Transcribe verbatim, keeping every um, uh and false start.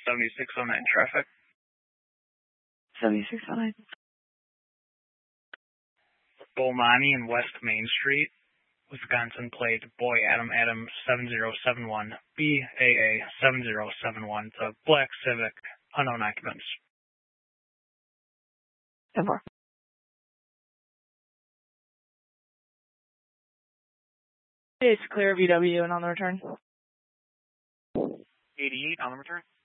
seventy-six oh nine traffic. seventy-six oh nine. Bomani and West Main Street, Wisconsin plate Boy Adam Adam seven zero seven one, B A A seven zero seven one. It's a black Civic, unknown occupants. ten four. It's clear V W and on the return. eighty-eight on the return.